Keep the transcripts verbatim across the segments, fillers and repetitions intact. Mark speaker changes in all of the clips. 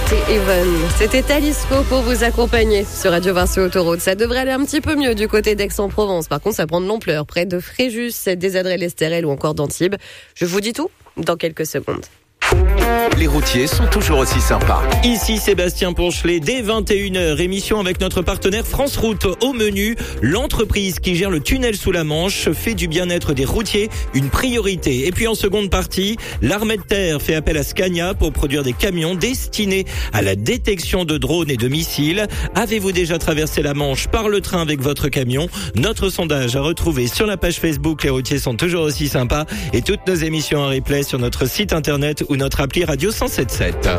Speaker 1: C'était Even, c'était Talisco pour vous accompagner sur Radio Vinci Autoroute. Ça devrait aller un petit peu mieux du côté d'Aix-en-Provence. Par contre, ça prend de l'ampleur près de Fréjus, des Adrets-l'Estérel ou encore d'Antibes. Je vous dis tout dans quelques secondes.
Speaker 2: Les routiers sont toujours aussi sympas.
Speaker 3: Ici Sébastien Ponchelet, dès vingt et une heures, émission avec notre partenaire France Route. Au menu, l'entreprise qui gère le tunnel sous la Manche fait du bien-être des routiers une priorité. Et puis en seconde partie, l'armée de terre fait appel à Scania pour produire des camions destinés à la détection de drones et de missiles. Avez-vous déjà traversé la Manche par le train avec votre camion? Notre sondage à retrouver sur la page Facebook Les routiers sont toujours aussi sympas, et toutes nos émissions en replay sur notre site internet ou notre appli Radio cent sept sept.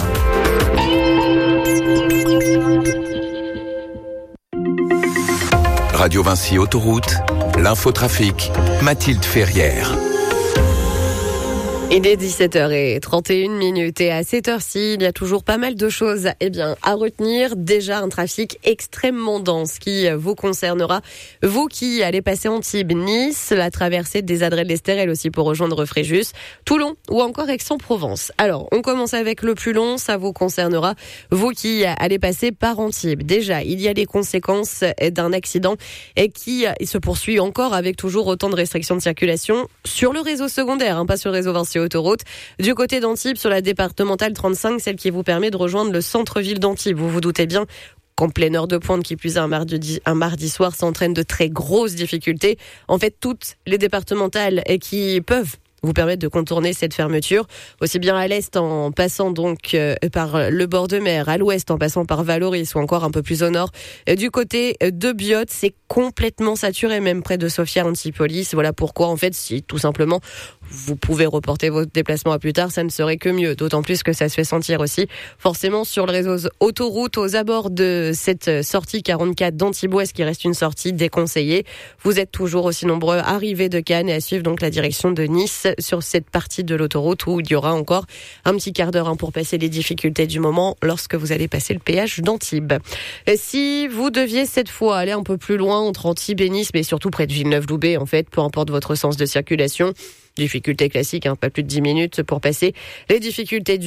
Speaker 2: Radio Vinci Autoroute, l'infotrafic, Mathilde Ferrière.
Speaker 1: Il est dix-sept heures trente et une minutes et à cette heure-ci, il y a toujours pas mal de choses eh bien, à retenir. Déjà, un trafic extrêmement dense qui vous concernera. Vous qui allez passer Antibes, Nice, la traversée des Adrets-l'Estérel aussi pour rejoindre Fréjus, Toulon ou encore Aix-en-Provence. Alors, on commence avec le plus long, ça vous concernera. Vous qui allez passer par Antibes. Déjà, il y a les conséquences d'un accident et qui se poursuit encore avec toujours autant de restrictions de circulation sur le réseau secondaire, hein, pas sur le réseau Vinci Autoroute. Du côté d'Antibes, sur la départementale trente-cinq, celle qui vous permet de rejoindre le centre-ville d'Antibes. Vous vous doutez bien qu'en pleine heure de pointe, qui plus est un mardi, un mardi soir, ça entraîne de très grosses difficultés. En fait, toutes les départementales qui peuvent vous permettre de contourner cette fermeture, aussi bien à l'est en passant donc euh, par le bord de mer, à l'ouest en passant par Valoris ou encore un peu plus au nord. Euh, du côté de Biot, c'est complètement saturé, même près de Sofia Antipolis. Voilà pourquoi, en fait, si tout simplement vous pouvez reporter votre déplacement à plus tard, ça ne serait que mieux. D'autant plus que ça se fait sentir aussi forcément sur le réseau autoroute aux abords de cette sortie quarante-quatre d'Antibes-Ouest qui reste une sortie déconseillée. Vous êtes toujours aussi nombreux à arriver de Cannes et à suivre donc la direction de Nice sur cette partie de l'autoroute où il y aura encore un petit quart d'heure hein, pour passer les difficultés du moment lorsque vous allez passer le péage d'Antibes. Et si vous deviez cette fois aller un peu plus loin entre Antibes et Nice, mais surtout près de Villeneuve-Loubet en fait, peu importe votre sens de circulation, difficulté classique, hein, pas plus de dix minutes pour passer les difficultés du